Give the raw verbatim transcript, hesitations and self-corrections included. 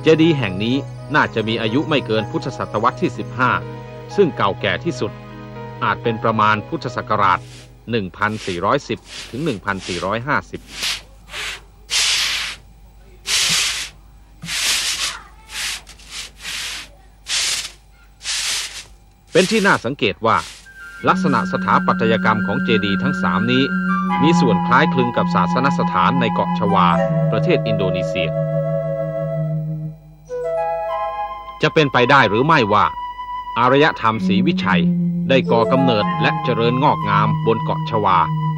ดีย์แห่งนี้น่าจะมีอายุไม่เกินพุทธศตวรรษที่สิบห้าซึ่งเก่าแก่ที่สุดอาจเป็นประมาณพุทธศักราชหนึ่งพันสี่ร้อยสิบถึงหนึ่งพันสี่ร้อยห้าสิบเป็นที่น่าสังเกตว่าลักษณะสถาปัตยกรรมของเจดีย์ทั้งสามนี้มีส่วนคล้ายคลึงกับศาสนสถานในเกาะชวาประเทศอินโดนีเซียจะเป็นไปได้หรือไม่ว่าอารยธรรมศรีวิชัยได้ก่อกำเนิดและเจริญงอกงามบนเกาะชวา